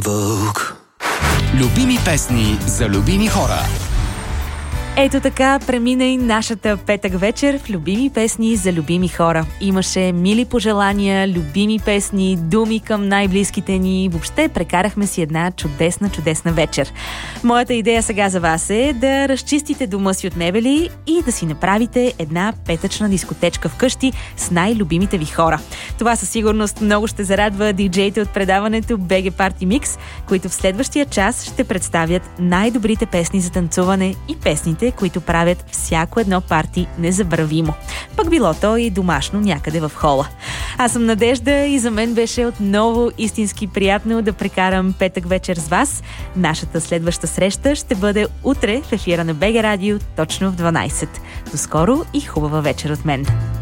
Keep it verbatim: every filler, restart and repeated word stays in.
Vogue. Любими песни за любими хора. Ето така премина и нашата петък вечер в любими песни за любими хора. Имаше мили пожелания, любими песни, думи към най-близките ни. Въобще прекарахме си една чудесна, чудесна вечер. Моята идея сега за вас е да разчистите дома си от мебели и да си направите една петъчна дискотечка вкъщи с най-любимите ви хора. Това със сигурност много ще зарадва диджеите от предаването би джи Party Mix, които в следващия час ще представят най-добрите песни за танцуване и песните, които правят всяко едно парти незабравимо. Пък било то и домашно някъде в хола. Аз съм Надежда и за мен беше отново истински приятно да прекарам петък вечер с вас. Нашата следваща среща ще бъде утре в ефира на БГ Радио точно в дванайсет. До скоро и хубава вечер от мен.